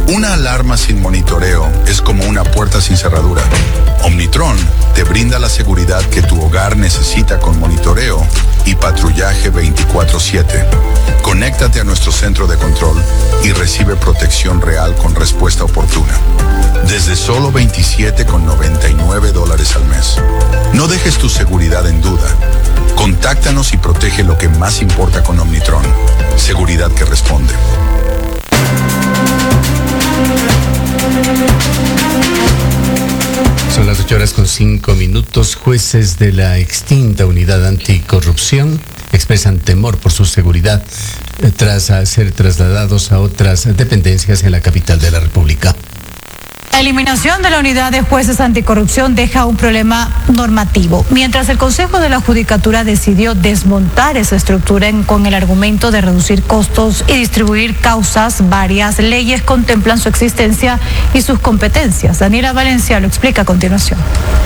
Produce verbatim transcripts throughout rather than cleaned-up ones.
Una alarma sin monitoreo es como una puerta sin cerradura. Omnitron te brinda la seguridad que tu hogar necesita con monitoreo y patrullaje veinticuatro siete. Conéctate a nuestro centro de control y recibe protección real con respuesta oportuna. Desde solo veintisiete con noventa y nueve dólares al mes. No dejes tu seguridad en duda. Contáctanos y protege lo que más importa con Omnitron. Seguridad que responde. Son las ocho horas con cinco minutos. Jueces de la extinta Unidad Anticorrupción expresan temor por su seguridad eh, tras a ser trasladados a otras dependencias en la capital de la República. La eliminación de la unidad de jueces anticorrupción deja un problema normativo. Mientras el Consejo de la Judicatura decidió desmontar esa estructura en, con el argumento de reducir costos y distribuir causas, varias leyes contemplan su existencia y sus competencias. Daniela Valencia lo explica a continuación.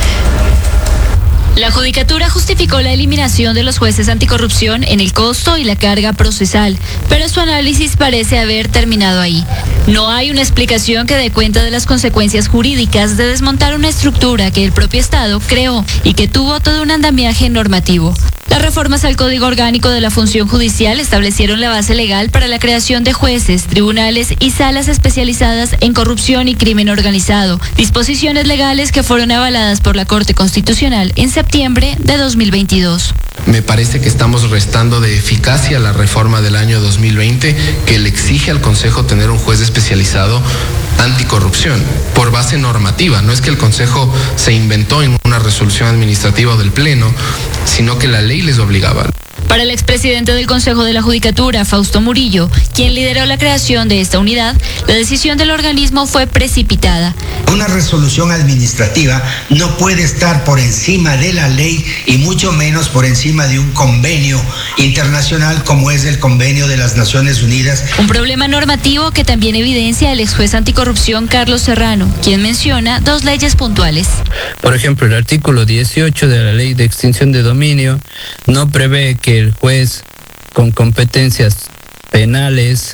La Judicatura justificó la eliminación de los jueces anticorrupción en el costo y la carga procesal, pero su análisis parece haber terminado ahí. No hay una explicación que dé cuenta de las consecuencias jurídicas de desmontar una estructura que el propio Estado creó y que tuvo todo un andamiaje normativo. Las reformas al Código Orgánico de la Función Judicial establecieron la base legal para la creación de jueces, tribunales y salas especializadas en corrupción y crimen organizado, disposiciones legales que fueron avaladas por la Corte Constitucional en septiembre de dos mil veintidós. Me parece que estamos restando de eficacia a la reforma del año dos mil veinte que le exige al Consejo tener un juez especializado anticorrupción por base normativa. No es que el Consejo se inventó en una resolución administrativa del Pleno, sino que la ley les obligaba. Para el expresidente del Consejo de la Judicatura, Fausto Murillo, quien lideró la creación de esta unidad, la decisión del organismo fue precipitada. Una resolución administrativa no puede estar por encima de la ley y mucho menos por encima de un convenio internacional como es el Convenio de las Naciones Unidas. Un problema normativo que también evidencia el ex juez anticorrupción Carlos Serrano, quien menciona dos leyes puntuales. Por ejemplo, el artículo dieciocho de la Ley de Extinción de Dominio no prevé que el juez con competencias penales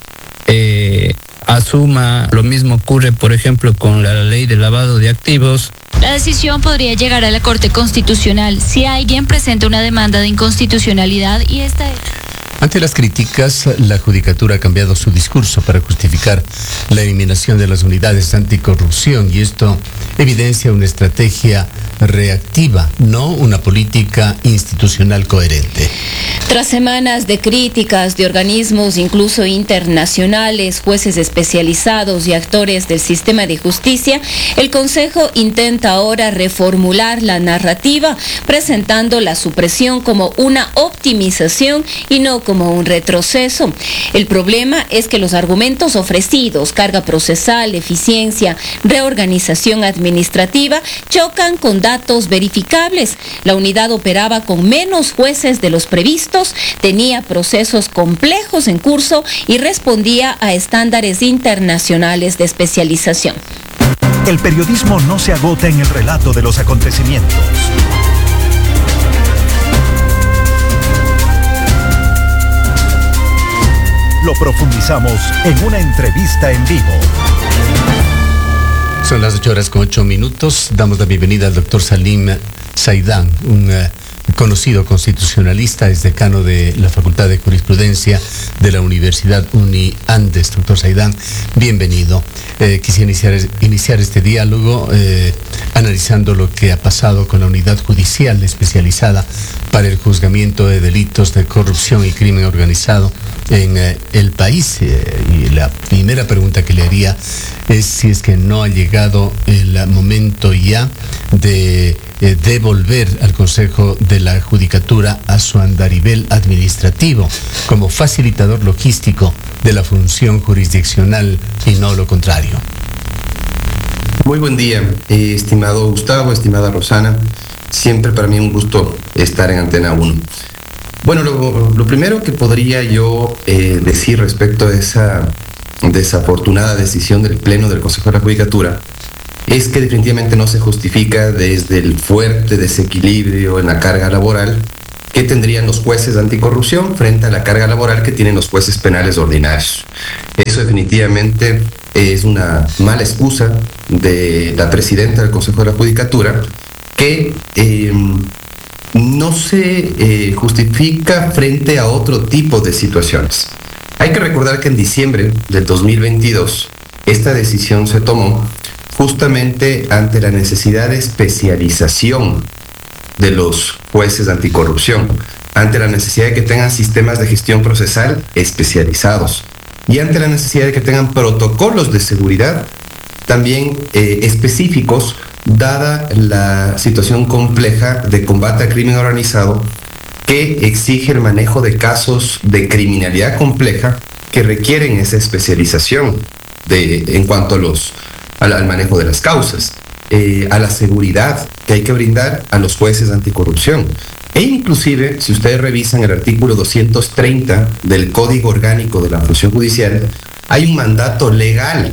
eh, asuma. Lo mismo ocurre, por ejemplo, con la ley de lavado de activos. La decisión podría llegar a la Corte Constitucional si alguien presenta una demanda de inconstitucionalidad y esta es... Ante las críticas, la Judicatura ha cambiado su discurso para justificar la eliminación de las unidades anticorrupción y esto evidencia una estrategia reactiva, no una política institucional coherente. Tras semanas de críticas de organismos incluso internacionales, jueces especializados y actores del sistema de justicia, el Consejo intenta ahora reformular la narrativa, presentando la supresión como una optimización y no como un retroceso. El problema es que los argumentos ofrecidos, carga procesal, eficiencia, reorganización administrativa, chocan con datos verificables. La unidad operaba con menos jueces de los previstos, tenía procesos complejos en curso y respondía a estándares internacionales de especialización. El periodismo no se agota en el relato de los acontecimientos. Lo profundizamos en una entrevista en vivo. Son las ocho horas con ocho minutos. Damos la bienvenida al doctor Salim Saidán, un uh, conocido constitucionalista, es decano de la Facultad de Jurisprudencia de la Universidad UniAndes. Doctor Saidán, bienvenido. Eh, quisiera iniciar, iniciar este diálogo eh, analizando lo que ha pasado con la unidad judicial especializada para el juzgamiento de delitos de corrupción y crimen organizado en eh, el país. Eh, y la primera pregunta que le haría es si es que no ha llegado el momento ya de eh, devolver al Consejo de la Judicatura a su andarivel administrativo como facilitador logístico de la función jurisdiccional y no lo contrario. Muy buen día, eh, estimado Gustavo, estimada Rosana. Siempre para mí un gusto estar en Antena uno. Bueno, lo, lo primero que podría yo eh, decir respecto a esa desafortunada decisión del Pleno del Consejo de la Judicatura es que definitivamente no se justifica desde el fuerte desequilibrio en la carga laboral que tendrían los jueces de anticorrupción frente a la carga laboral que tienen los jueces penales ordinarios. Eso definitivamente es una mala excusa de la presidenta del Consejo de la Judicatura que eh, no se eh, justifica frente a otro tipo de situaciones. Hay que recordar que en diciembre del dos mil veintidós esta decisión se tomó justamente ante la necesidad de especialización de los jueces anticorrupción, ante la necesidad de que tengan sistemas de gestión procesal especializados y ante la necesidad de que tengan protocolos de seguridad también eh, específicos, dada la situación compleja de combate al crimen organizado que exige el manejo de casos de criminalidad compleja que requieren esa especialización de, en cuanto a los, al, al manejo de las causas, eh, a la seguridad que hay que brindar a los jueces anticorrupción. E inclusive, si ustedes revisan el artículo doscientos treinta del Código Orgánico de la Función Judicial, hay un mandato legal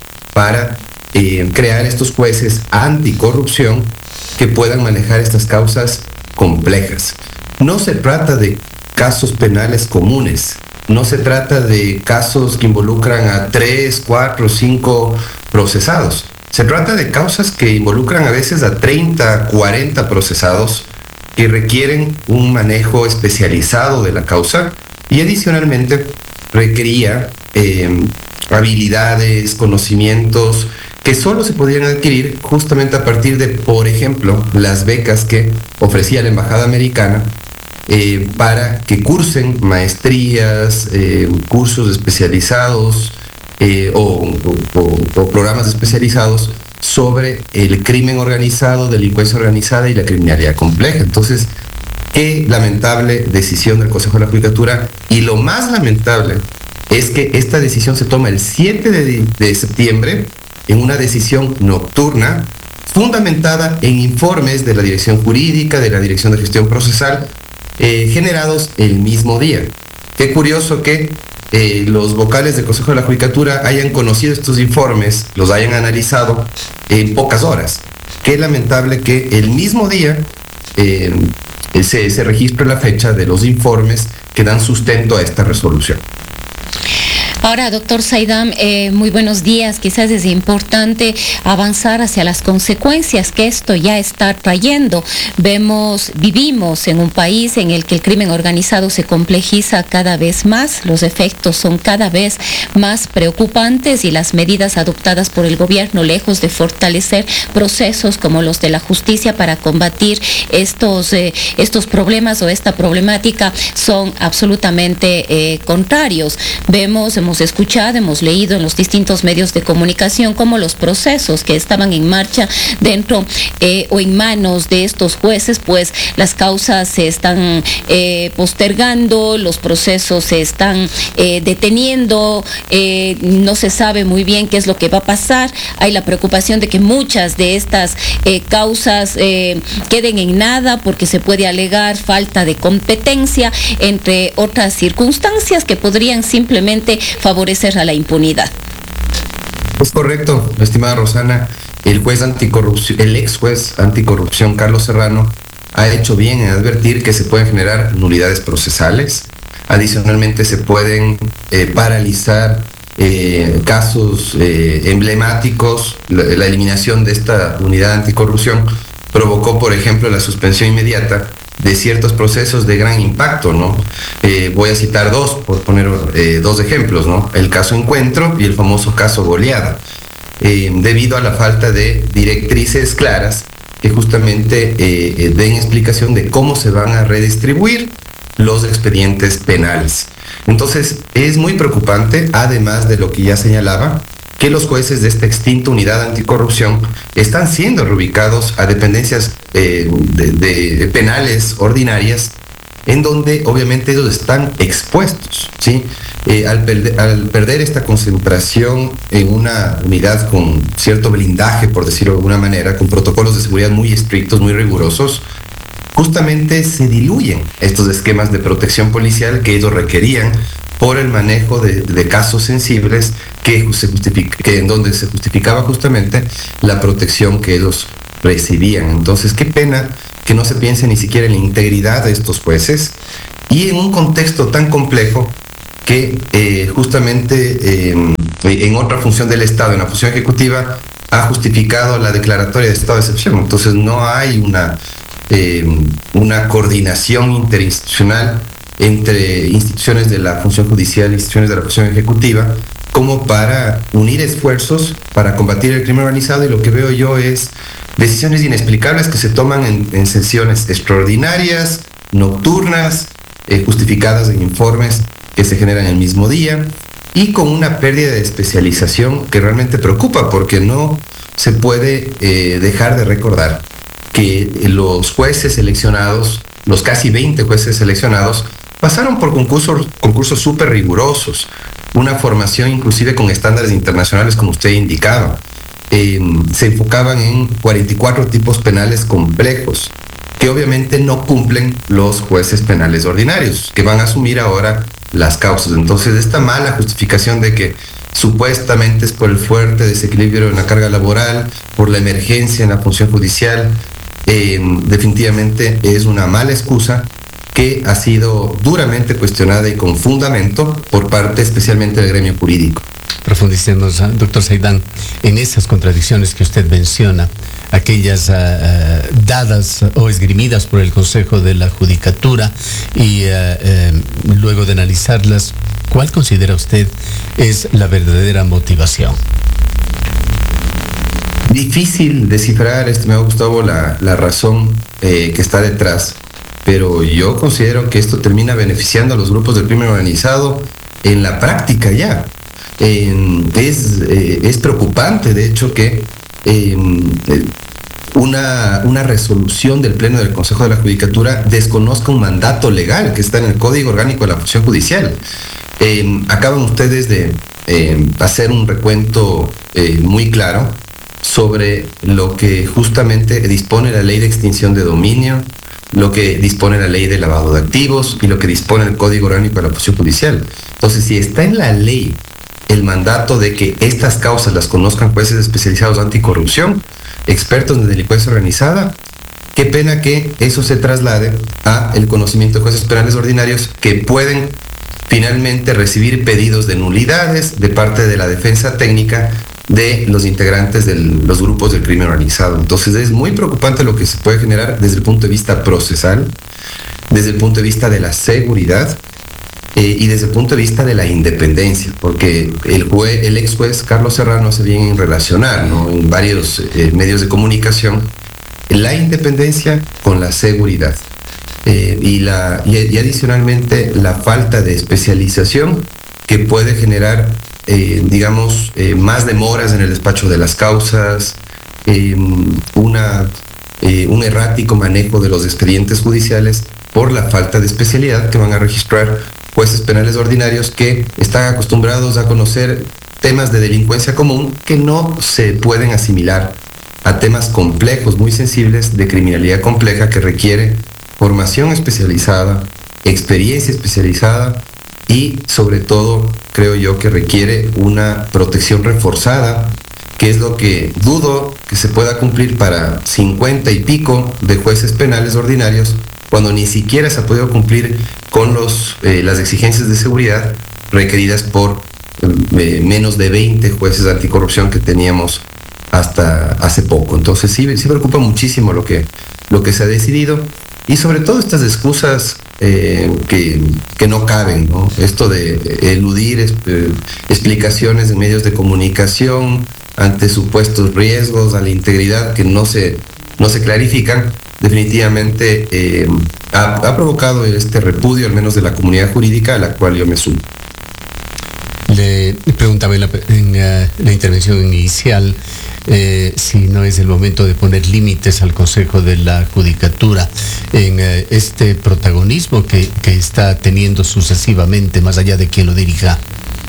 para eh, crear estos jueces anticorrupción que puedan manejar estas causas complejas. No se trata de casos penales comunes, no se trata de casos que involucran a tres, cuatro, cinco procesados. Se trata de causas que involucran a veces a treinta, cuarenta procesados que requieren un manejo especializado de la causa y adicionalmente requería eh, habilidades, conocimientos que solo se podían adquirir justamente a partir de, por ejemplo, las becas que ofrecía la Embajada Americana eh, para que cursen maestrías, eh, cursos especializados eh, o, o, o programas especializados sobre el crimen organizado, delincuencia organizada y la criminalidad compleja. Entonces, qué lamentable decisión del Consejo de la Judicatura, y lo más lamentable es que esta decisión se toma el siete de septiembre en una decisión nocturna fundamentada en informes de la Dirección Jurídica, de la Dirección de Gestión Procesal, eh, generados el mismo día. Qué curioso que eh, los vocales del Consejo de la Judicatura hayan conocido estos informes, los hayan analizado en pocas horas. Qué lamentable que el mismo día eh, se, se registre la fecha de los informes que dan sustento a esta resolución. Ahora, doctor Saidam, eh, muy buenos días. Quizás es importante avanzar hacia las consecuencias que esto ya está trayendo. Vemos, vivimos en un país en el que el crimen organizado se complejiza cada vez más, los efectos son cada vez más preocupantes y las medidas adoptadas por el gobierno, lejos de fortalecer procesos como los de la justicia para combatir estos, eh, estos problemas o esta problemática, son absolutamente eh, contrarios. Vemos, hemos escuchado, hemos leído en los distintos medios de comunicación cómo los procesos que estaban en marcha dentro eh, o en manos de estos jueces, pues las causas se están eh, postergando, los procesos se están eh, deteniendo, eh, no se sabe muy bien qué es lo que va a pasar. Hay la preocupación de que muchas de estas eh, causas eh, queden en nada porque se puede alegar falta de competencia, entre otras circunstancias que podrían simplemente favorecer a la impunidad. Es correcto, estimada Rosana. El juez anticorrupción, el ex juez anticorrupción Carlos Serrano ha hecho bien en advertir que se pueden generar nulidades procesales. Adicionalmente se pueden eh, paralizar eh, casos eh, emblemáticos. La, la eliminación de esta unidad anticorrupción provocó, por ejemplo, la suspensión inmediata de ciertos procesos de gran impacto, ¿no? Eh, voy a citar dos, por poner eh, dos ejemplos, ¿no? El caso Encuentro y el famoso caso Goleada, eh, debido a la falta de directrices claras que justamente eh, eh, den explicación de cómo se van a redistribuir los expedientes penales. Entonces, es muy preocupante, además de lo que ya señalaba, que los jueces de esta extinta unidad anticorrupción están siendo reubicados a dependencias eh, de, de penales ordinarias, en donde obviamente ellos están expuestos, ¿sí? Eh, al, perder, al perder esta concentración en una unidad con cierto blindaje, por decirlo de alguna manera, con protocolos de seguridad muy estrictos, muy rigurosos, justamente se diluyen estos esquemas de protección policial que ellos requerían por el manejo de, de casos sensibles que se justifica, que en donde se justificaba justamente la protección que ellos recibían. Entonces, qué pena que no se piense ni siquiera en la integridad de estos jueces y en un contexto tan complejo que eh, justamente eh, en otra función del Estado, en la función ejecutiva, ha justificado la declaratoria de estado de excepción. Entonces no hay una, eh, una coordinación interinstitucional entre instituciones de la función judicial e instituciones de la función ejecutiva como para unir esfuerzos para combatir el crimen organizado, y lo que veo yo es decisiones inexplicables que se toman en, en sesiones extraordinarias, nocturnas, eh, justificadas en informes que se generan el mismo día, y con una pérdida de especialización que realmente preocupa, porque no se puede eh, dejar de recordar que los jueces seleccionados, los casi veinte jueces seleccionados, pasaron por concursos concursos súper rigurosos, una formación inclusive con estándares internacionales, como usted indicaba. Eh, se enfocaban en cuarenta y cuatro tipos penales complejos, que obviamente no cumplen los jueces penales ordinarios, que van a asumir ahora las causas. Entonces, esta mala justificación de que supuestamente es por el fuerte desequilibrio en la carga laboral, por la emergencia en la función judicial, eh, definitivamente es una mala excusa que ha sido duramente cuestionada y con fundamento por parte especialmente del gremio jurídico. Profundicemos, doctor Saidán, en esas contradicciones que usted menciona, aquellas uh, uh, dadas o esgrimidas por el Consejo de la Judicatura, y uh, uh, luego de analizarlas, ¿cuál considera usted es la verdadera motivación? Difícil descifrar, estimado Gustavo, la, la razón eh, que está detrás, pero yo considero que esto termina beneficiando a los grupos del crimen organizado en la práctica ya. Eh, es, eh, es preocupante, de hecho, que eh, una, una resolución del Pleno del Consejo de la Judicatura desconozca un mandato legal que está en el Código Orgánico de la Función Judicial. Eh, acaban ustedes de eh, hacer un recuento eh, muy claro sobre lo que justamente dispone la Ley de Extinción de Dominio, lo que dispone la Ley de Lavado de Activos y lo que dispone el Código Orgánico de la Función Judicial. Entonces, si está en la ley el mandato de que estas causas las conozcan jueces especializados anticorrupción, expertos de delincuencia organizada, qué pena que eso se traslade a el conocimiento de jueces penales ordinarios, que pueden finalmente recibir pedidos de nulidades de parte de la defensa técnica de los integrantes de los grupos del crimen organizado. Entonces es muy preocupante lo que se puede generar desde el punto de vista procesal, desde el punto de vista de la seguridad, Eh, y desde el punto de vista de la independencia, porque el, juez, el ex juez Carlos Serrano hace bien en relacionar, ¿no?, en varios eh, medios de comunicación, la independencia con la seguridad. Eh, y, la, y, y adicionalmente la falta de especialización que puede generar, eh, digamos, eh, más demoras en el despacho de las causas, eh, una, eh, un errático manejo de los expedientes judiciales por la falta de especialidad que van a registrar jueces penales ordinarios que están acostumbrados a conocer temas de delincuencia común que no se pueden asimilar a temas complejos, muy sensibles, de criminalidad compleja, que requiere formación especializada, experiencia especializada y, sobre todo, creo yo que requiere una protección reforzada, que es lo que dudo que se pueda cumplir para cincuenta y pico de jueces penales ordinarios, cuando ni siquiera se ha podido cumplir con los, eh, las exigencias de seguridad requeridas por eh, menos de veinte jueces anticorrupción que teníamos hasta hace poco. Entonces sí, sí preocupa muchísimo lo que, lo que se ha decidido, y sobre todo estas excusas eh, que, que no caben, ¿no? Esto de eludir eh, explicaciones en medios de comunicación ante supuestos riesgos a la integridad que no se, no se clarifican, definitivamente eh, ha, ha provocado este repudio, al menos de la comunidad jurídica, a la cual yo me sumo. Le preguntaba en la, en, uh, la intervención inicial eh, si no es el momento de poner límites al Consejo de la Judicatura en uh, este protagonismo que, que está teniendo sucesivamente, más allá de quien lo dirija.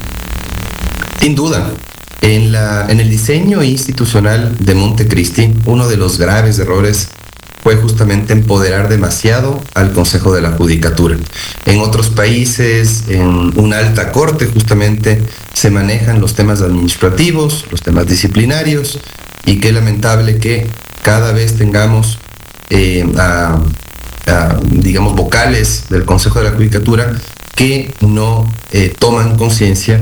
Sin duda. En, la, en el diseño institucional de Montecristi, uno de los graves errores fue justamente empoderar demasiado al Consejo de la Judicatura. En otros países, en una alta corte, justamente se manejan los temas administrativos, los temas disciplinarios, y qué lamentable que cada vez tengamos eh, a, a, digamos, vocales del Consejo de la Judicatura que no eh, toman conciencia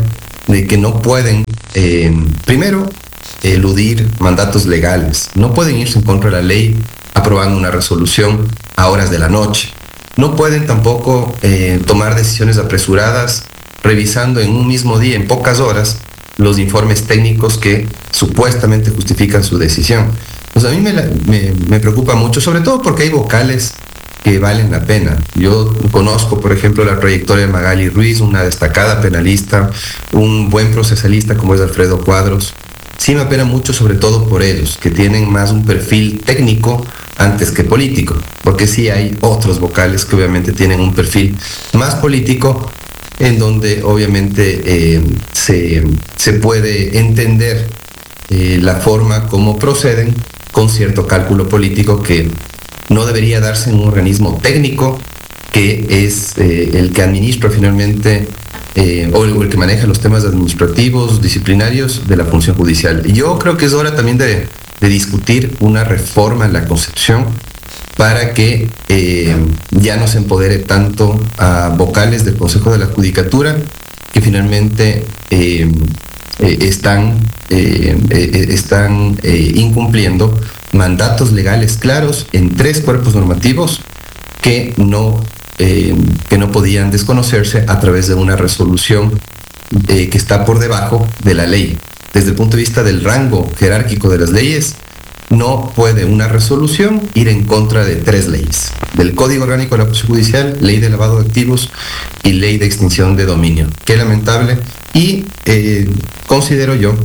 de que no pueden, eh, primero, eludir mandatos legales. No pueden irse en contra de la ley aprobando una resolución a horas de la noche. No pueden tampoco eh, tomar decisiones apresuradas revisando en un mismo día, en pocas horas, los informes técnicos que supuestamente justifican su decisión. Pues a mí me, me, me preocupa mucho, sobre todo porque hay vocales que valen la pena. Yo conozco, por ejemplo, la trayectoria de Magali Ruiz, una destacada penalista, un buen procesalista como es Alfredo Cuadros. Sí me apena mucho, sobre todo por ellos, que tienen más un perfil técnico antes que político, porque sí hay otros vocales que obviamente tienen un perfil más político, en donde obviamente eh, se, se puede entender eh, la forma como proceden con cierto cálculo político que no debería darse en un organismo técnico que es eh, el que administra finalmente eh, o el que maneja los temas administrativos, disciplinarios de la función judicial. Y yo creo que es hora también de, de discutir una reforma en la Constitución para que eh, ya no se empodere tanto a vocales del Consejo de la Judicatura que finalmente eh, eh, están, eh, eh, están eh, incumpliendo mandatos legales claros en tres cuerpos normativos que no, eh, que no podían desconocerse a través de una resolución eh, que está por debajo de la ley. Desde el punto de vista del rango jerárquico de las leyes, no puede una resolución ir en contra de tres leyes: del Código Orgánico de la Procesión Judicial, Ley de Lavado de Activos y Ley de Extinción de Dominio. Qué lamentable. Y eh, considero yo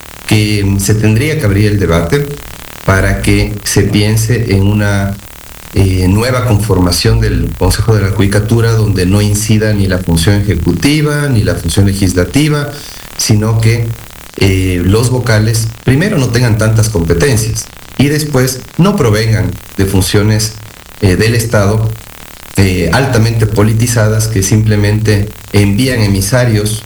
que se tendría que abrir el debate para que se piense en una eh, nueva conformación del Consejo de la Judicatura, donde no incida ni la función ejecutiva ni la función legislativa, sino que Eh, los vocales primero no tengan tantas competencias y después no provengan de funciones eh, del Estado eh, altamente politizadas que simplemente envían emisarios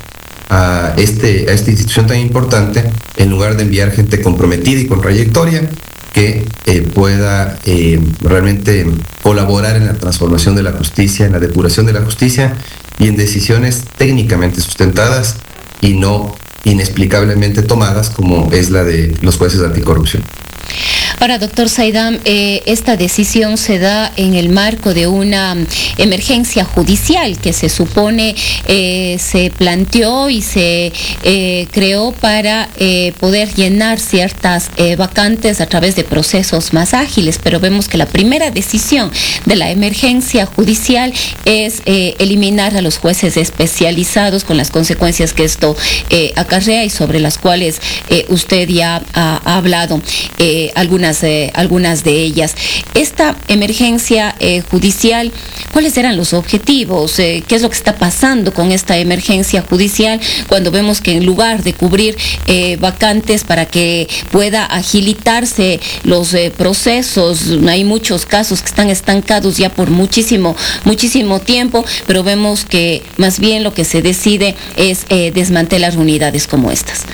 a, este, a esta institución tan importante en lugar de enviar gente comprometida y con trayectoria que eh, pueda eh, realmente colaborar en la transformación de la justicia, en la depuración de la justicia y en decisiones técnicamente sustentadas y no inexplicablemente tomadas como es la de los jueces de anticorrupción. Ahora, doctor Saidam, eh, esta decisión se da en el marco de una emergencia judicial que se supone eh, se planteó y se eh, creó para eh, poder llenar ciertas eh, vacantes a través de procesos más ágiles, pero vemos que la primera decisión de la emergencia judicial es eh, eliminar a los jueces especializados con las consecuencias que esto eh, acarrea y sobre las cuales eh, usted ya ha, ha hablado. Eh, algunas Eh, algunas de ellas. Esta emergencia eh, judicial, ¿cuáles eran los objetivos? Eh, ¿Qué es lo que está pasando con esta emergencia judicial cuando vemos que en lugar de cubrir eh, vacantes para que pueda agilitarse los eh, procesos, hay muchos casos que están estancados ya por muchísimo, muchísimo tiempo, pero vemos que más bien lo que se decide es eh, desmantelar unidades como estas?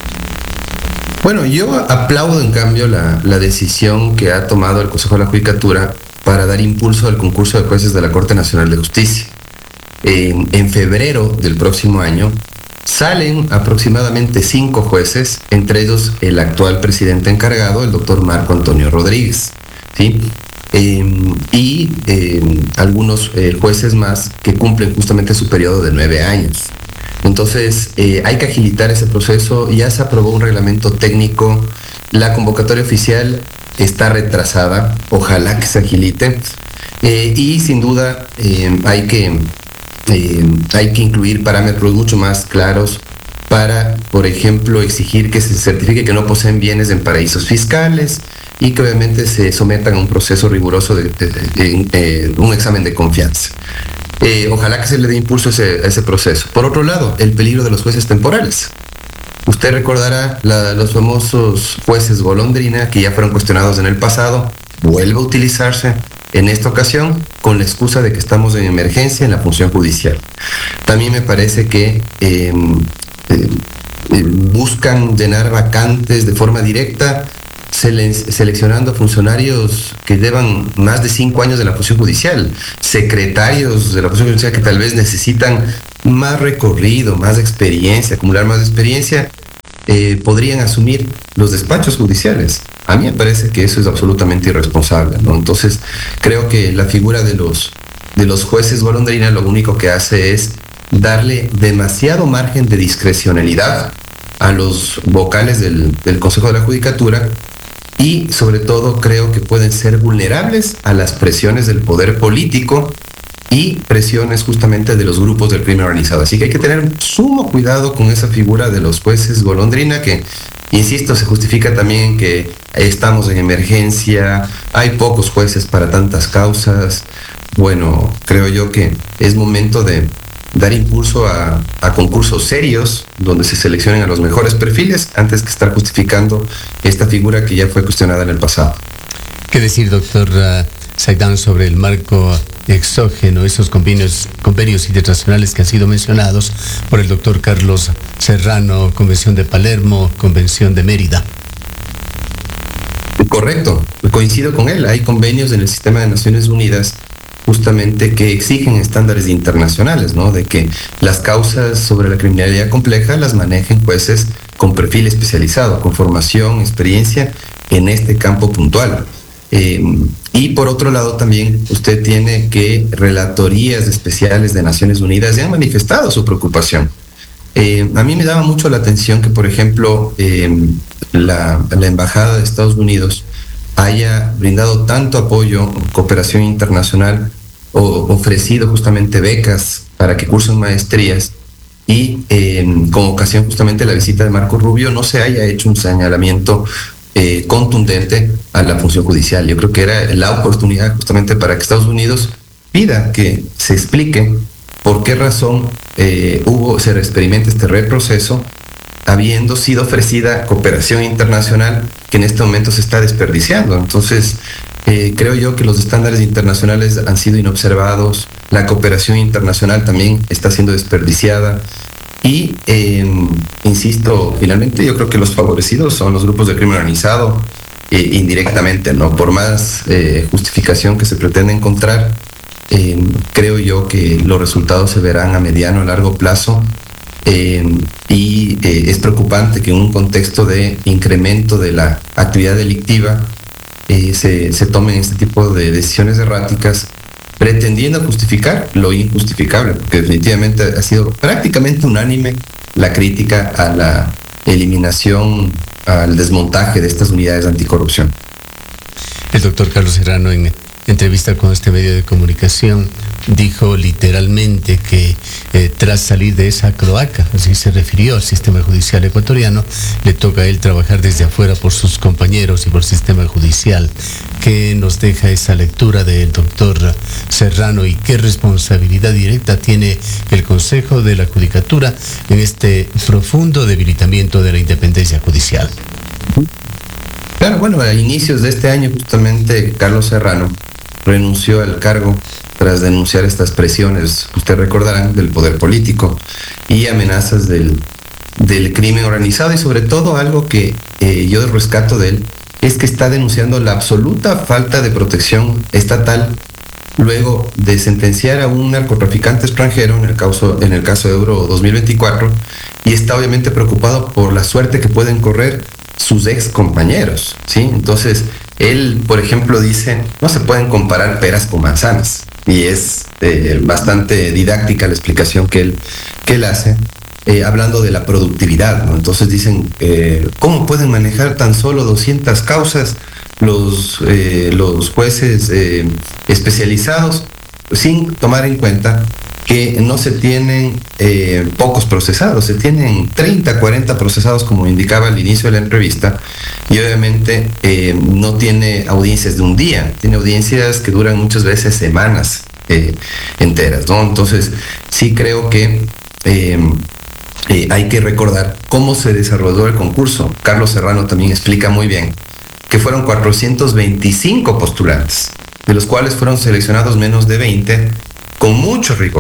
Bueno, yo aplaudo en cambio la, la decisión que ha tomado el Consejo de la Judicatura para dar impulso al concurso de jueces de la Corte Nacional de Justicia. En, en febrero del próximo año salen aproximadamente cinco jueces, entre ellos el actual presidente encargado, el doctor Marco Antonio Rodríguez, ¿sí? Eh, y eh, algunos eh, jueces más que cumplen justamente su periodo de nueve años. Entonces, eh, hay que agilitar ese proceso. Ya se aprobó un reglamento técnico, la convocatoria oficial está retrasada, ojalá que se agilite, eh, y sin duda eh, hay que, eh, hay que incluir parámetros mucho más claros para, por ejemplo, exigir que se certifique que no poseen bienes en paraísos fiscales y que obviamente se sometan a un proceso riguroso de, de, de, de, de un examen de confianza. Eh, ojalá que se le dé impulso a ese, a ese proceso. Por otro lado, el peligro de los jueces temporales. Usted recordará la, los famosos jueces golondrina que ya fueron cuestionados en el pasado, vuelve a utilizarse en esta ocasión con la excusa de que estamos en emergencia en la función judicial. También me parece que eh, eh, buscan llenar vacantes de forma directa sele seleccionando funcionarios que llevan más de cinco años de la función judicial, secretarios de la función judicial que tal vez necesitan más recorrido, más experiencia, acumular más experiencia, eh, podrían asumir los despachos judiciales. A mí me parece que eso es absolutamente irresponsable, ¿no? Entonces, creo que la figura de los, de los jueces golondrina lo único que hace es darle demasiado margen de discrecionalidad a los vocales del, del Consejo de la Judicatura, y sobre todo creo que pueden ser vulnerables a las presiones del poder político y presiones justamente de los grupos del crimen organizado. Así que hay que tener sumo cuidado con esa figura de los jueces golondrina que, insisto, se justifica también que estamos en emergencia, hay pocos jueces para tantas causas. Bueno, creo yo que es momento de dar impulso a, a concursos serios donde se seleccionen a los mejores perfiles antes que estar justificando esta figura que ya fue cuestionada en el pasado. ¿Qué decir, doctor uh, Saidán, sobre el marco exógeno, esos convenios, convenios internacionales que han sido mencionados por el doctor Carlos Serrano, Convención de Palermo, Convención de Mérida? Correcto, coincido con él. Hay convenios en el sistema de Naciones Unidas justamente que exigen estándares internacionales, ¿no? De que las causas sobre la criminalidad compleja las manejen jueces con perfil especializado, con formación, experiencia en este campo puntual. Eh, y por otro lado también usted tiene que relatorías especiales de Naciones Unidas ya han manifestado su preocupación. Eh, a mí me daba mucho la atención que, por ejemplo, eh, la, la Embajada de Estados Unidos haya brindado tanto apoyo, cooperación internacional, o ofrecido justamente becas para que cursen maestrías, y eh, con ocasión justamente de la visita de Marco Rubio no se haya hecho un señalamiento eh, contundente a la función judicial. Yo creo que era la oportunidad justamente para que Estados Unidos pida que se explique por qué razón eh, hubo, se experimenta este reproceso, habiendo sido ofrecida cooperación internacional que en este momento se está desperdiciando. Entonces, eh, creo yo que los estándares internacionales han sido inobservados, la cooperación internacional también está siendo desperdiciada y, eh, insisto, finalmente yo creo que los favorecidos son los grupos de crimen organizado, eh, indirectamente, ¿no? Por más eh, justificación que se pretende encontrar, eh, creo yo que los resultados se verán a mediano, a largo plazo. Eh, y eh, es preocupante que en un contexto de incremento de la actividad delictiva eh, se, se tomen este tipo de decisiones erráticas pretendiendo justificar lo injustificable, porque definitivamente ha sido prácticamente unánime la crítica a la eliminación, al desmontaje de estas unidades anticorrupción. El doctor Carlos Serrano, en entrevista con este medio de comunicación, dijo literalmente que eh, tras salir de esa cloaca, así se refirió al sistema judicial ecuatoriano, le toca a él trabajar desde afuera por sus compañeros y por el sistema judicial. ¿Qué nos deja esa lectura del doctor Serrano y qué responsabilidad directa tiene el Consejo de la Judicatura en este profundo debilitamiento de la independencia judicial? Claro, bueno, a inicios de este año justamente Carlos Serrano renunció al cargo tras denunciar estas presiones, usted recordarán, del poder político y amenazas del, del crimen organizado, y sobre todo algo que eh, yo rescato de él es que está denunciando la absoluta falta de protección estatal luego de sentenciar a un narcotraficante extranjero en el caso, en el caso de Euro dos mil veinticuatro, y está obviamente preocupado por la suerte que pueden correr sus ex compañeros, ¿sí? Entonces, él, por ejemplo, dice, no se pueden comparar peras con manzanas, y es eh, bastante didáctica la explicación que él, que él hace, eh, hablando de la productividad, ¿no? Entonces dicen, eh, ¿cómo pueden manejar tan solo doscientas causas los, eh, los jueces eh, especializados sin tomar en cuenta que no se tienen eh, pocos procesados, se tienen treinta, cuarenta procesados, como indicaba al inicio de la entrevista, y obviamente eh, no tiene audiencias de un día, tiene audiencias que duran muchas veces semanas eh, enteras, ¿no? Entonces, sí creo que eh, eh, hay que recordar cómo se desarrolló el concurso. Carlos Serrano también explica muy bien que fueron cuatrocientos veinticinco postulantes, de los cuales fueron seleccionados menos de veinte, con mucho rigor,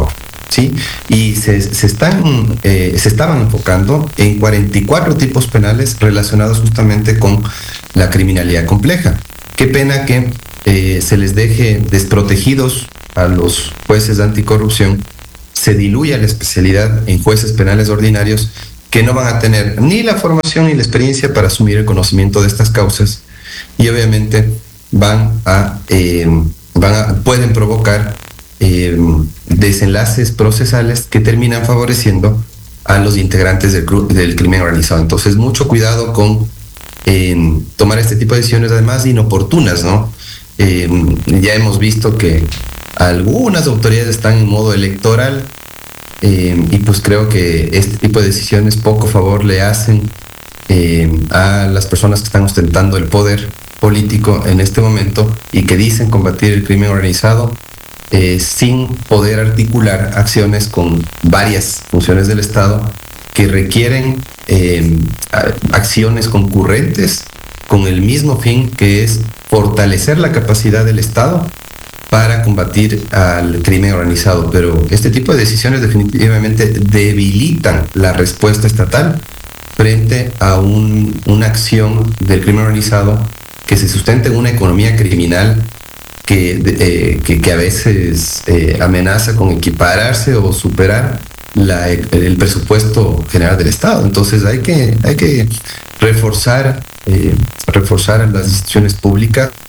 ¿sí? Y se, se, están, eh, se estaban enfocando en cuarenta y cuatro tipos penales relacionados justamente con la criminalidad compleja. Qué pena que eh, se les deje desprotegidos a los jueces de anticorrupción, se diluya la especialidad en jueces penales ordinarios que no van a tener ni la formación ni la experiencia para asumir el conocimiento de estas causas, y obviamente van a, eh, van a pueden provocar eh, desenlaces procesales que terminan favoreciendo a los integrantes del, del crimen organizado. Entonces, mucho cuidado con eh, tomar este tipo de decisiones, además inoportunas, ¿no? Eh, ya hemos visto que algunas autoridades están en modo electoral, eh, y pues creo que este tipo de decisiones poco favor le hacen eh, a las personas que están ostentando el poder político en este momento y que dicen combatir el crimen organizado eh, sin poder articular acciones con varias funciones del Estado que requieren eh, acciones concurrentes con el mismo fin, que es fortalecer la capacidad del Estado para combatir al crimen organizado. Pero este tipo de decisiones definitivamente debilitan la respuesta estatal frente a un, una acción del crimen organizado que se sustenta en una economía criminal que, eh, que, que a veces eh, amenaza con equipararse o superar la, el presupuesto general del Estado. Entonces hay que, hay que reforzar, eh, reforzar las instituciones públicas